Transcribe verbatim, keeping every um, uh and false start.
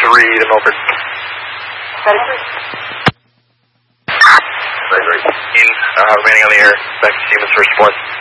three to Milford. Ready? Great, great. In, uh, remaining on the air. Back to Siemens for support.